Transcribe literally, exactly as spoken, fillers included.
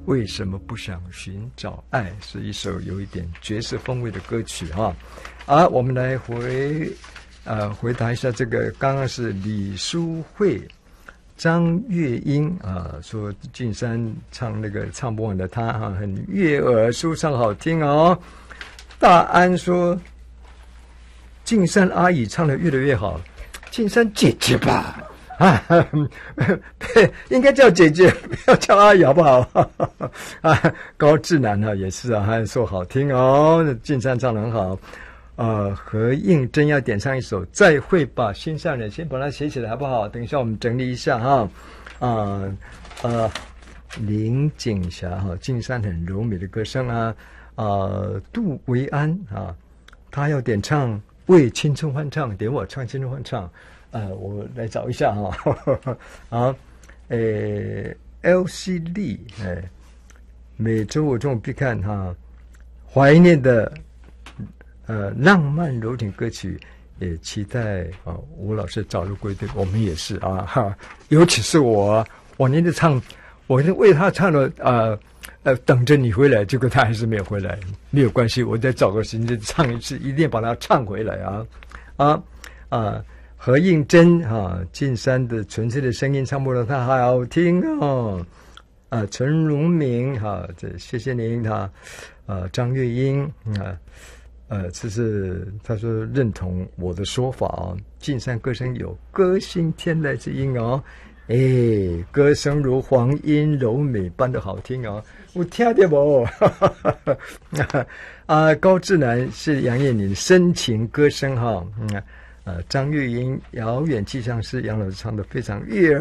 为什么不想寻找爱？是一首有一点爵士风味的歌曲哈。啊，我们来回呃回答一下这个，刚刚是李淑慧、张月英啊，说俊山唱那个唱不完的他哈，很悦耳，舒畅好听哦。大安说静山阿姨唱得越来越好，静山姐姐吧。啊，应该叫姐姐，不要叫阿姨，好不好？啊，高志南啊，也是啊，还说好听哦，静山唱得很好。呃，何应真要点唱一首《再会吧，心上人》，先把它写起来，好不好？等一下我们整理一下哈。啊呃，林景霞哈，静山很柔美的歌声啊。呃，杜维安啊，他要点唱《为青春欢唱》，点我唱《青春欢唱》。呃，我来找一下哈，啊，诶 ，L C D， 哎，每周我中午必看哈，怀念的呃浪漫柔情歌曲，也期待啊吴老师早日归队，我们也是啊哈，尤其是我，我那天唱，我为他唱了呃呃，等着你回来，结果他还是没有回来，没有关系，我再找个时间唱一次，一定把它唱回来啊啊啊！何应真哈，进山的纯粹的声音唱不了，它好听哦。啊，陈荣明哈，这谢谢您哈。啊，张月英啊，呃，这是他说认同我的说法哦。进山歌声有歌星天籁之音哦，哎，歌声如黄莺柔美般的好听哦，我听到不？啊，高志南是杨燕宁深情歌声哈，嗯。呃，张月英《遥远气象师》杨老师唱的非常悦耳。